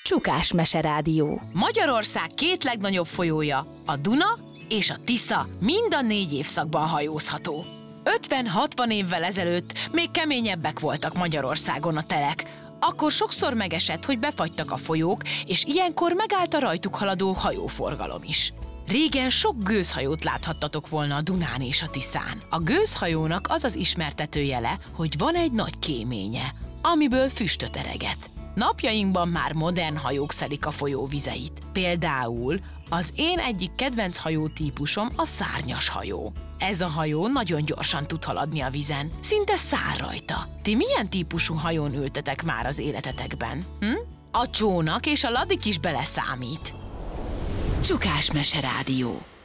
Csukás Meserádió. Magyarország két legnagyobb folyója, a Duna és a Tisza, mind a 4 évszakban hajózható. 50-60 évvel ezelőtt még keményebbek voltak Magyarországon a telek. Akkor sokszor megesett, hogy befagytak a folyók, és ilyenkor megállt a rajtuk haladó hajóforgalom is. Régen sok gőzhajót láthattatok volna a Dunán és a Tiszán. A gőzhajónak az az ismertetőjele, hogy van egy nagy kéménye, amiből füstöt ereget. Napjainkban már modern hajók szedik a folyó vizeit. Például az én egyik kedvenc hajótípusom a szárnyas hajó. Ez a hajó nagyon gyorsan tud haladni a vízen, szinte száll rajta. Ti milyen típusú hajón ültetek már az életetekben? A csónak és a ladik is beleszámít. Csukás Meserádió.